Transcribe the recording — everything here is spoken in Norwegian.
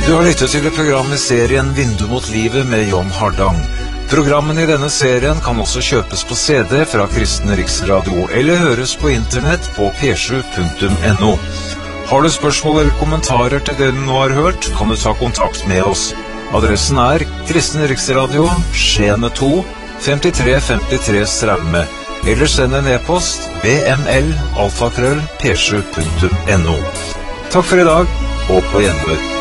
Du har lyttet til programmet serien Vindu mot livet med John Hardang. Programmene i denne serien kan også kjøpes på CD fra Kristen Riksradio eller høres på internett på p7.no. Har du spørsmål eller kommentarer til det du nå har hørt, kan du ta kontakt med oss. Adressen Kristen Riksradio, Skjene 2, 5353 Straume, eller send en e-post bml@p7.no. Takk for i dag, og på gjenhør.